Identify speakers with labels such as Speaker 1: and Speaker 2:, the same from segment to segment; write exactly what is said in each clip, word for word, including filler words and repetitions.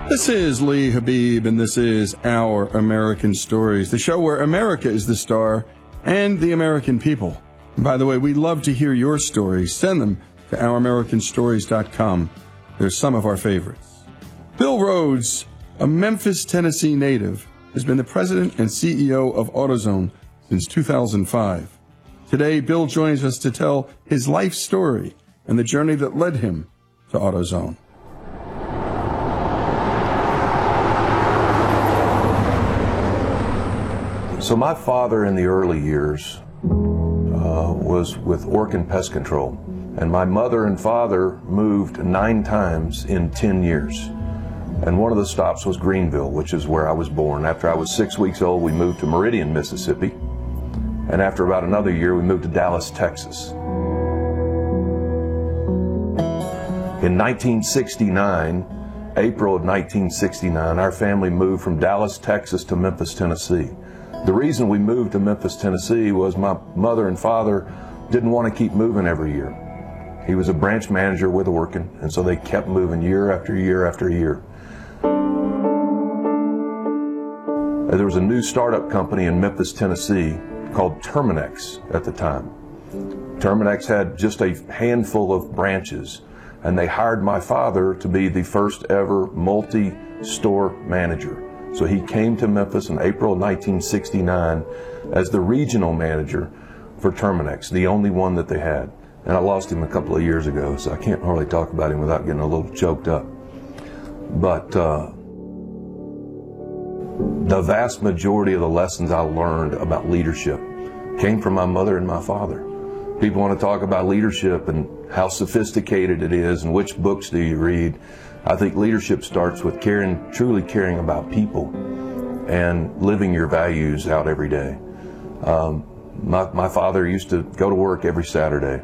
Speaker 1: This is Lee Habib, and this is Our American Stories, the show where America is the star and the American people. And by the way, we love to hear your stories. Send them to our american stories dot com. They're some of our favorites. Bill Rhodes, a Memphis, Tennessee native, has been the president and C E O of AutoZone since two thousand five. Today, Bill joins us to tell his life story and the journey that led him to AutoZone.
Speaker 2: So my father in the early years uh, was with Orkin Pest Control, and my mother and father moved nine times in ten years. And one of the stops was Greenville, which is where I was born. After I was six weeks old, we moved to Meridian, Mississippi. And after about another year, we moved to Dallas, Texas. In nineteen sixty-nine, April of nineteen sixty-nine, our family moved from Dallas, Texas to Memphis, Tennessee. The reason we moved to Memphis, Tennessee was my mother and father didn't want to keep moving every year. He was a branch manager with Orkin, and so they kept moving year after year after year. There was a new startup company in Memphis, Tennessee called Terminix at the time. Terminix had just a handful of branches, and they hired my father to be the first ever multi-store manager. So he came to Memphis in April of nineteen sixty-nine as the regional manager for Terminix, the only one that they had. And I lost him a couple of years ago, so I can't hardly talk about him without getting a little choked up. But uh, the vast majority of the lessons I learned about leadership came from my mother and my father. People want to talk about leadership and how sophisticated it is and which books do you read. I think leadership starts with caring, truly caring about people and living your values out every day. Um, my, my father used to go to work every Saturday.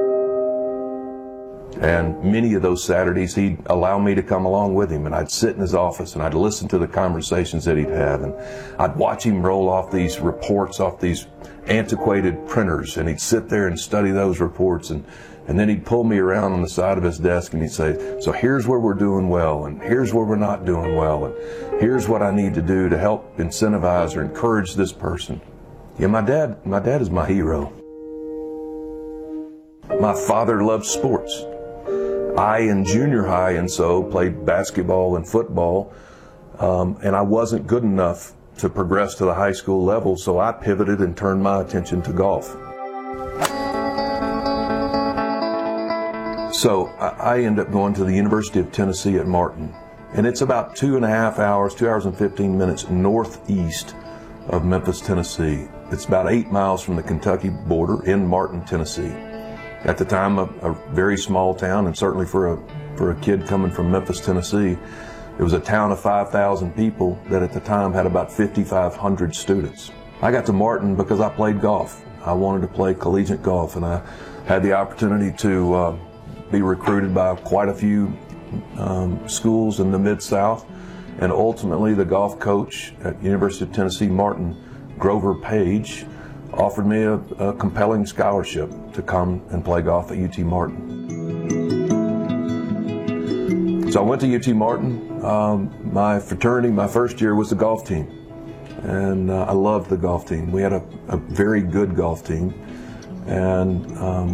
Speaker 2: And many of those Saturdays, he'd allow me to come along with him, and I'd sit in his office and I'd listen to the conversations that he'd have, and I'd watch him roll off these reports off these antiquated printers, and he'd sit there and study those reports, and, and then he'd pull me around on the side of his desk and he'd say, so here's where we're doing well, and here's where we're not doing well, and here's what I need to do to help incentivize or encourage this person. Yeah, my dad, my dad is my hero. My father loved sports. I, in junior high and so, played basketball and football, um, and I wasn't good enough to progress to the high school level, so I pivoted and turned my attention to golf. So I ended up going to the University of Tennessee at Martin, and it's about two and a half hours, two hours and fifteen minutes northeast of Memphis, Tennessee. It's about eight miles from the Kentucky border in Martin, Tennessee. At the time, a, a very small town, and certainly for a for a kid coming from Memphis, Tennessee, it was a town of five thousand people that at the time had about fifty-five hundred students. I got to Martin because I played golf. I wanted to play collegiate golf, and I had the opportunity to uh, be recruited by quite a few um, schools in the Mid-South, and ultimately the golf coach at University of Tennessee Martin, Grover Page, offered me a, a compelling scholarship to come and play golf at U T Martin. So I went to U T Martin. Um, my fraternity, my first year was the golf team, and uh, I loved the golf team. We had a, a very good golf team, and um,